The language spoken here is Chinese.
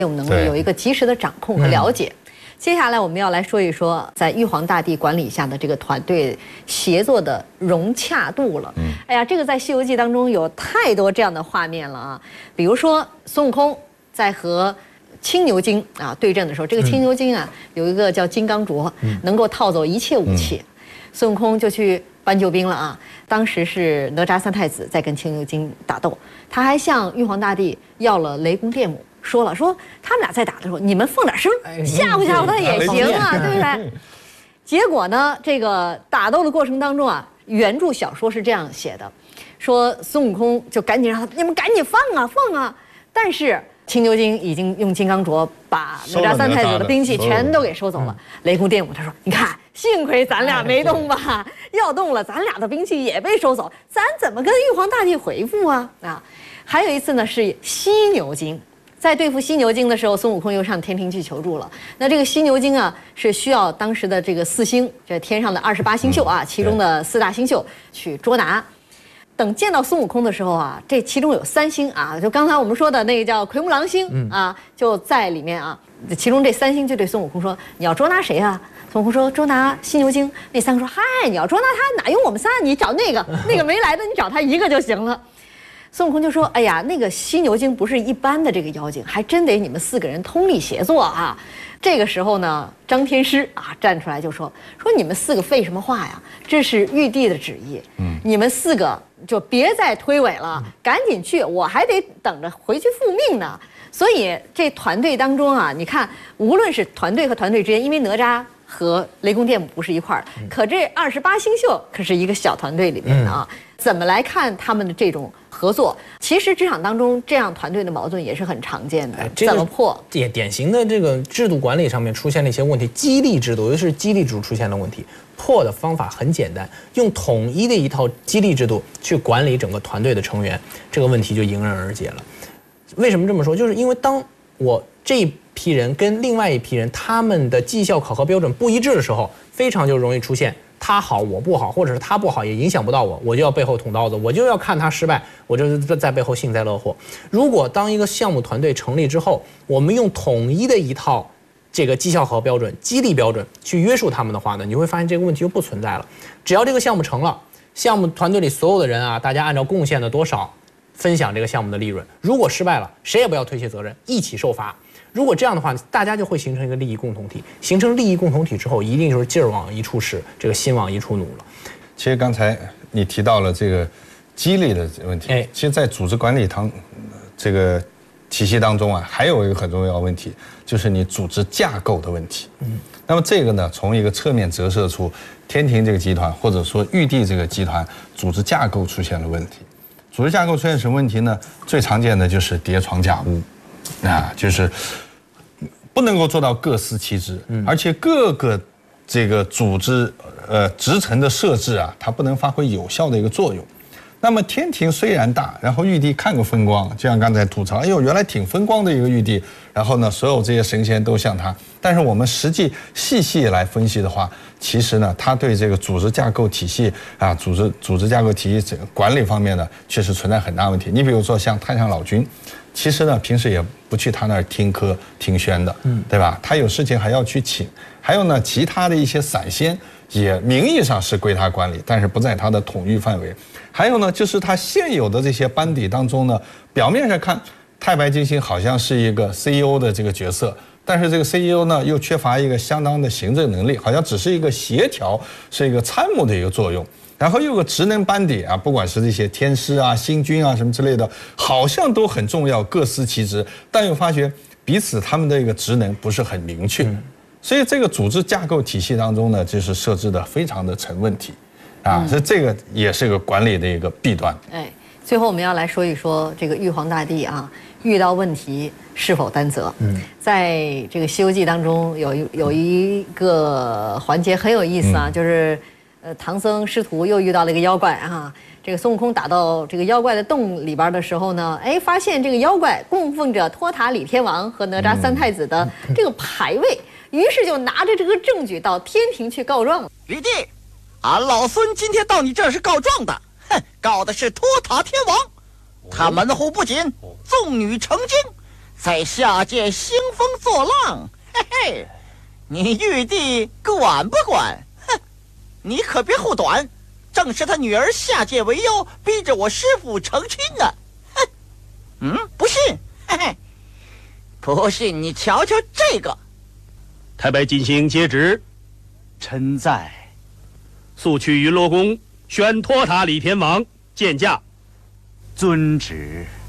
有能力有一个及时的掌控和了解。接下来我们要来说一说，在玉皇大帝管理下的这个团队协作的融洽度了。哎呀，这个在《西游记》当中有太多这样的画面了啊！比如说孙悟空在和青牛精啊对阵的时候，这个青牛精啊有一个叫金刚镯，能够套走一切武器，孙悟空就去搬救兵了啊！当时是哪吒三太子在跟青牛精打斗，他还向玉皇大帝要了雷公电母。说他们俩在打的时候，你们放点声，吓唬吓唬他也行啊，对不对？结果呢，这个打斗的过程当中啊，原著小说是这样写的，说孙悟空就赶紧让他，你们赶紧放啊放啊！但是青牛精已经用金刚镯把哪吒三太子的兵器全都给收走了。雷公电母他说：“你看，幸亏咱俩没动吧，要动了，咱俩的兵器也被收走，咱怎么跟玉皇大帝回复啊？啊！还有一次呢，是犀牛精。”在对付犀牛精的时候，孙悟空又上天庭去求助了。那这个犀牛精啊，是需要当时的这个4星，这天上的28星宿啊，其中的4大星宿去捉拿。等见到孙悟空的时候啊，这其中有3星啊，就刚才我们说的那个叫奎木狼星啊，就在里面啊。其中这3星就对孙悟空说：“你要捉拿谁啊？”孙悟空说：“捉拿犀牛精。”那3个说：“嗨，你要捉拿他，哪用我们仨？你找那个没来的，你找他一个就行了。”孙悟空就说：“哎呀，那个犀牛精不是一般的这个妖精，还真得你们4个人通力协作啊。”这个时候呢，张天师啊站出来就说：“你们4个废什么话呀？这是玉帝的旨意，你们4个就别再推诿了，赶紧去，我还得等着回去复命呢。”所以这团队当中啊，你看，无论是团队和团队之间，因为哪吒和雷公电母不是一块儿，可这28星宿可是一个小团队里面的啊。怎么来看他们的这种合作？其实职场当中这样团队的矛盾也是很常见的。怎么破？ 也典型的这个制度管理上面出现了一些问题，激励制度，尤其是激励制度出现了问题。破的方法很简单，用统一的一套激励制度去管理整个团队的成员，这个问题就迎刃而解了。为什么这么说？就是因为当我这一批人跟另外一批人他们的绩效考核标准不一致的时候，非常就容易出现他好我不好，或者是他不好也影响不到我，我就要背后捅刀子，我就要看他失败，我就在背后幸灾乐祸。如果当一个项目团队成立之后，我们用统一的一套这个绩效考核标准、激励标准去约束他们的话呢，你会发现这个问题就不存在了。只要这个项目成了，项目团队里所有的人啊，大家按照贡献的多少分享这个项目的利润。如果失败了，谁也不要推卸责任，一起受罚。如果这样的话，大家就会形成一个利益共同体。形成利益共同体之后，一定就是劲儿往一处使，这个心往一处努了。 其实刚才你提到了这个激励的问题，其实，在组织管理这个体系当中啊，还有一个很重要的问题，就是你组织架构的问题。那么这个呢，从一个侧面折射出天庭这个集团，或者说玉帝这个集团组织架构出现了问题。组织架构出现什么问题呢？最常见的就是叠床架屋。就是不能够做到各司其职，而且各个这个组织职层的设置啊，它不能发挥有效的一个作用。那么天庭虽然大，然后玉帝看个风光，就像刚才吐槽，哎呦，原来挺风光的一个玉帝，然后呢，所有这些神仙都像他。但是我们实际细来分析的话，其实呢，他对这个组织架构体系啊，组织架构体系这个管理方面呢，确实存在很大问题。你比如说像太上老君。其实呢，平时也不去他那儿听课听宣的，对吧？他有事情还要去请。还有呢，其他的一些散仙也名义上是归他管理，但是不在他的统御范围。还有呢，就是他现有的这些班底当中呢，表面上看太白金星好像是一个 CEO 的这个角色，但是这个 CEO 呢又缺乏一个相当的行政能力，好像只是一个协调，是一个参谋的一个作用。然后又有个职能班底啊，不管是这些天师啊、星君啊什么之类的，好像都很重要，各司其职，但又发觉彼此他们的一个职能不是很明确，所以这个组织架构体系当中呢，就是设置的非常的成问题，所以这个也是个管理的一个弊端。 最后我们要来说一说这个玉皇大帝啊，遇到问题是否担责？在这个《西游记》当中有一个环节很有意思啊，就是唐僧师徒又遇到了一个妖怪啊。这个孙悟空打到这个妖怪的洞里边的时候呢，发现这个妖怪供奉着托塔李天王和哪吒三太子的这个牌位，于是就拿着这个证据到天庭去告状。 玉帝，俺老孙今天到你这儿是告状的，告的是托塔天王，他门户不仅，纵女成精， 在下界兴风作浪，嘿嘿，你玉帝管不管？哼，你可别护短，正是他女儿下界为妖，逼着我师父成亲的。哼，不信？嘿嘿，不信你瞧瞧这个。 太白金星接旨， 臣在。 速去云罗宫宣托塔李天王见驾。 遵旨。